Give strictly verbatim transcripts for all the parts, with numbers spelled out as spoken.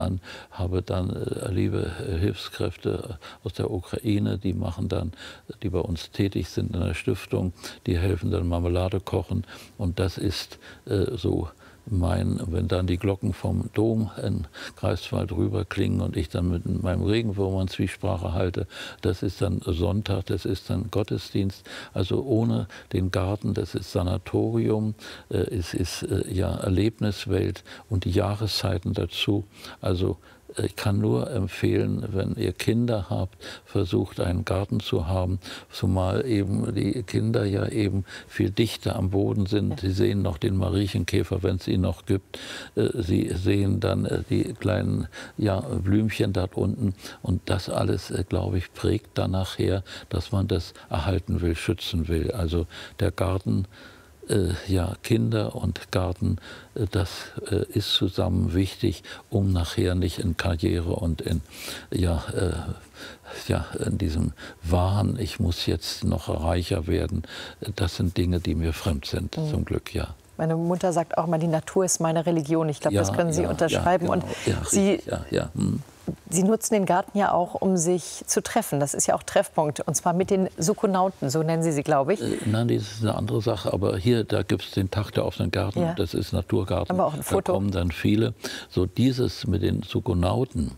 habe dann äh, liebe Hilfskräfte aus der Ukraine, die machen dann, die bei uns tätig sind in der Stiftung, die helfen dann Marmelade kochen, und das ist äh, so mein, wenn dann die Glocken vom Dom in Greifswald rüberklingen und ich dann mit meinem Regenwurm an Zwiesprache halte, das ist dann Sonntag, das ist dann Gottesdienst. Also ohne den Garten, das ist Sanatorium, äh, es ist äh, ja Erlebniswelt und die Jahreszeiten dazu. Also ich kann nur empfehlen, wenn ihr Kinder habt, versucht einen Garten zu haben, zumal eben die Kinder ja eben viel dichter am Boden sind. Sie sehen noch den Mariechenkäfer, wenn es ihn noch gibt. Sie sehen dann die kleinen ja, Blümchen dort unten. Und das alles, glaube ich, prägt dann nachher, dass man das erhalten will, schützen will. Also der Garten, Äh, ja, Kinder und Garten, äh, das äh, ist zusammen wichtig, um nachher nicht in Karriere und in, ja, äh, ja, in diesem Wahn, ich muss jetzt noch reicher werden, das sind Dinge, die mir fremd sind, mhm. zum Glück, ja. Meine Mutter sagt auch mal, die Natur ist meine Religion. Ich glaube, ja, das können Sie ja, unterschreiben. Ja, genau. Und ja, Sie, ja, ja. Hm. Sie nutzen den Garten ja auch, um sich zu treffen. Das ist ja auch Treffpunkt. Und zwar mit den Sukonauten, so nennen Sie sie, glaube ich. Äh, nein, das ist eine andere Sache. Aber hier, da gibt es den Tag der offenen Garten. Ja. Das ist Naturgarten. Aber auch ein Foto. Da kommen dann viele. So dieses mit den Sukonauten,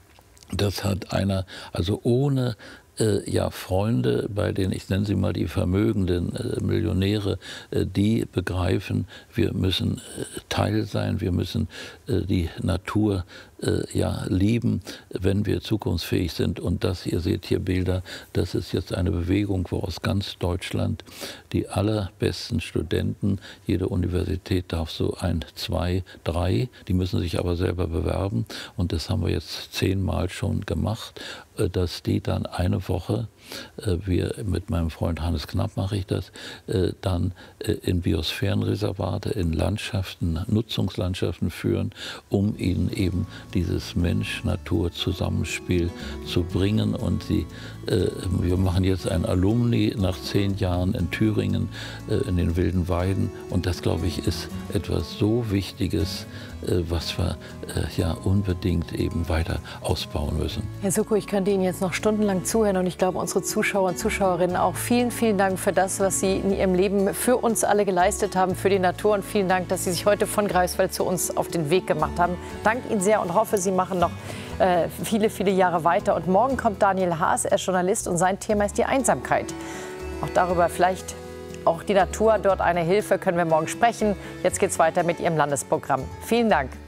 das hat einer, also ohne Äh, ja, Freunde, bei denen, ich nenne sie mal die vermögenden äh, Millionäre, äh, die begreifen, wir müssen äh, Teil sein, wir müssen äh, die Natur äh, ja, lieben, wenn wir zukunftsfähig sind. Und das, ihr seht hier Bilder, das ist jetzt eine Bewegung, wo aus ganz Deutschland die allerbesten Studenten, jede Universität darf so ein, zwei, drei, die müssen sich aber selber bewerben. Und das haben wir jetzt zehnmal schon gemacht, äh, dass die dann eine Woche, äh, wir mit meinem Freund Hannes Knapp mache ich das, äh, dann äh, in Biosphärenreservate, in Landschaften, Nutzungslandschaften führen, um ihnen eben dieses Mensch-Natur-Zusammenspiel zu bringen. Und sie, äh, wir machen jetzt ein Alumni nach zehn Jahren in Thüringen, äh, in den Wilden Weiden. Und das, glaube ich, ist etwas so Wichtiges, äh, was wir äh, ja unbedingt eben weiter ausbauen müssen. Herr Suckow, ich könnte Ihnen jetzt noch stundenlang zuhören und ich glaube, unsere Zuschauer und Zuschauerinnen auch. Vielen, vielen Dank für das, was Sie in Ihrem Leben für uns alle geleistet haben, für die Natur, und vielen Dank, dass Sie sich heute von Greifswald zu uns auf den Weg gemacht haben. Danke Ihnen sehr und hoffe, Sie machen noch äh, viele, viele Jahre weiter. Und morgen kommt Daniel Haas, er ist Journalist, und sein Thema ist die Einsamkeit. Auch darüber vielleicht auch die Natur dort eine Hilfe, können wir morgen sprechen. Jetzt geht es weiter mit Ihrem Landesprogramm. Vielen Dank.